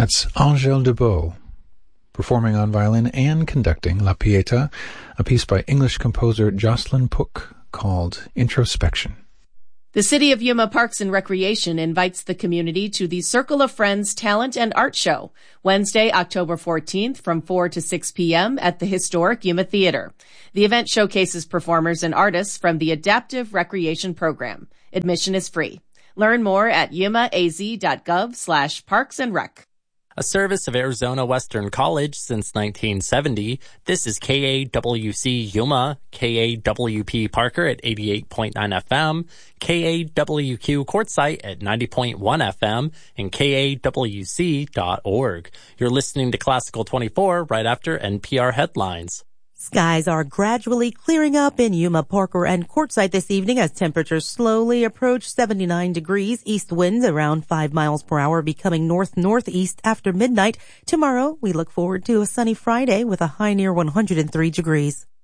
That's Angèle Debeau, performing on violin and conducting La Pietà, a piece by English composer Jocelyn Pook called Introspection. The City of Yuma Parks and Recreation invites the community to the Circle of Friends Talent and Art Show, Wednesday, October 14th from 4 to 6 p.m. at the historic Yuma Theater. The event showcases performers and artists from the Adaptive Recreation Program. Admission is free. Learn more at yumaaz.gov/parksandrec. A service of Arizona Western College since 1970, this is KAWC Yuma, KAWP Parker at 88.9 FM, KAWQ Quartzsite at 90.1 FM, and KAWC.org. You're listening to Classical 24 right after NPR headlines. Skies are gradually clearing up in Yuma, Parker, and Quartzsite this evening as temperatures slowly approach 79 degrees. East winds around 5 miles per hour becoming north-northeast after midnight. Tomorrow, we look forward to a sunny Friday with a high near 103 degrees.